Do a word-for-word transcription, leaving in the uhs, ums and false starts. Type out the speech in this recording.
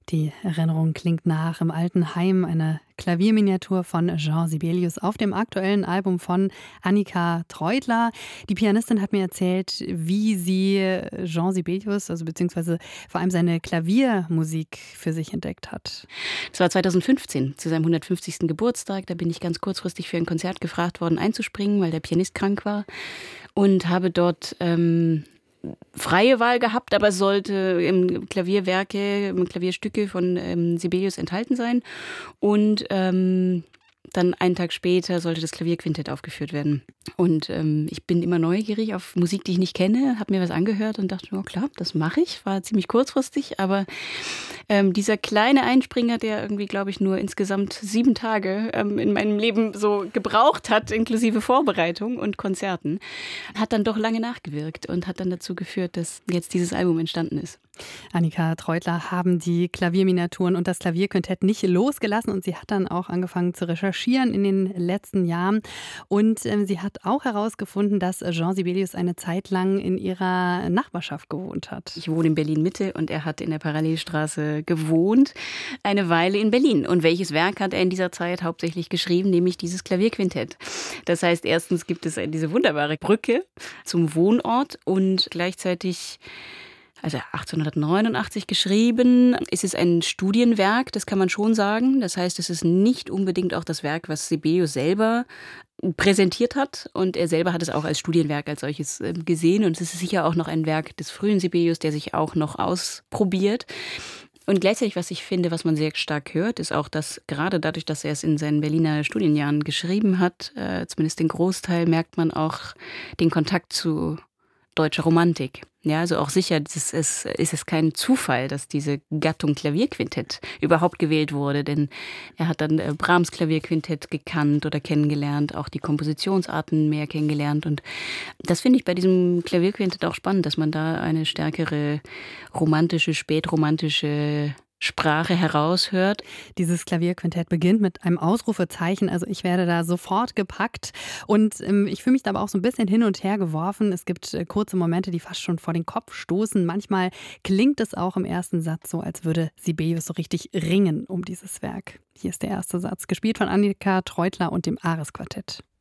Die Erinnerung klingt nach im alten Heim, eine Klavierminiatur von Jean Sibelius auf dem aktuellen Album von Annika Treutler. Die Pianistin hat mir erzählt, wie sie Jean Sibelius, also beziehungsweise vor allem seine Klaviermusik für sich entdeckt hat. Das war zweitausendfünfzehn, zu seinem hundertfünfzigsten Geburtstag. Da bin ich ganz kurzfristig für ein Konzert gefragt worden, einzuspringen, weil der Pianist krank war. Und habe dort ähm, freie Wahl gehabt, aber es sollte im Klavierwerke, im Klavierstücke von ähm, Sibelius enthalten sein. Und ähm, dann einen Tag später sollte das Klavierquintett aufgeführt werden. Und ähm, ich bin immer neugierig auf Musik, die ich nicht kenne, habe mir was angehört und dachte, oh klar, das mache ich. War ziemlich kurzfristig, aber ähm, dieser kleine Einspringer, der irgendwie, glaube ich, nur insgesamt sieben Tage ähm, in meinem Leben so gebraucht hat, inklusive Vorbereitung und Konzerten, hat dann doch lange nachgewirkt und hat dann dazu geführt, dass jetzt dieses Album entstanden ist. Annika Treutler haben die Klavierminiaturen und das Klavierquintett nicht losgelassen und sie hat dann auch angefangen zu recherchieren in den letzten Jahren und ähm, sie hat auch herausgefunden, dass Jean Sibelius eine Zeit lang in ihrer Nachbarschaft gewohnt hat. Ich wohne in Berlin-Mitte und er hat in der Parallelstraße gewohnt, eine Weile in Berlin. Und welches Werk hat er in dieser Zeit hauptsächlich geschrieben, nämlich dieses Klavierquintett. Das heißt, erstens gibt es diese wunderbare Brücke zum Wohnort und gleichzeitig, also achtzehnhundertneunundachtzig geschrieben, ist es ein Studienwerk, das kann man schon sagen. Das heißt, es ist nicht unbedingt auch das Werk, was Sibelius selber präsentiert hat. Und er selber hat es auch als Studienwerk als solches gesehen. Und es ist sicher auch noch ein Werk des frühen Sibelius, der sich auch noch ausprobiert. Und gleichzeitig, was ich finde, was man sehr stark hört, ist auch, dass gerade dadurch, dass er es in seinen Berliner Studienjahren geschrieben hat, äh, zumindest den Großteil, merkt man auch den Kontakt zu deutscher Romantik. Ja, also auch sicher ist es, ist es kein Zufall, dass diese Gattung Klavierquintett überhaupt gewählt wurde, denn er hat dann Brahms Klavierquintett gekannt oder kennengelernt, auch die Kompositionsarten mehr kennengelernt und das finde ich bei diesem Klavierquintett auch spannend, dass man da eine stärkere romantische, spätromantische Sprache heraushört. Dieses Klavierquintett beginnt mit einem Ausrufezeichen, also ich werde da sofort gepackt und ähm, ich fühle mich da aber auch so ein bisschen hin und her geworfen. Es gibt äh, kurze Momente, die fast schon vor den Kopf stoßen. Manchmal klingt es auch im ersten Satz so, als würde Sibelius so richtig ringen um dieses Werk. Hier ist der erste Satz, gespielt von Annika Treutler und dem Ares Quartett.